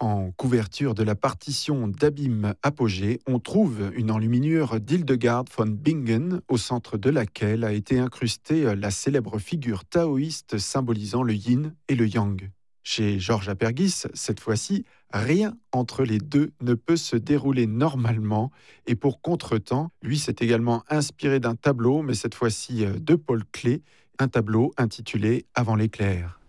En couverture de la partition d'Abîme Apogée, on trouve une enluminure d'Hildegard von Bingen, au centre de laquelle a été incrustée la célèbre figure taoïste symbolisant le yin et le yang. Chez Georges Apergis, cette fois-ci, rien entre les deux ne peut se dérouler normalement. Et pour contretemps, lui s'est également inspiré d'un tableau, mais cette fois-ci de Paul Klee, un tableau intitulé Avant l'éclair.